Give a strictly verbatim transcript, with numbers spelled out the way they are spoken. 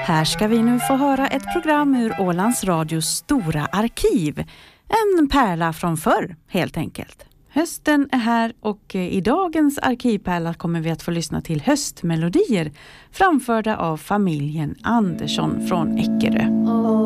Här ska vi nu få höra ett program ur Ålands Radios stora arkiv. En pärla från förr, helt enkelt. Hösten är här och i dagens arkivpärla kommer vi att få lyssna till höstmelodier framförda av familjen Andersson från Eckerö.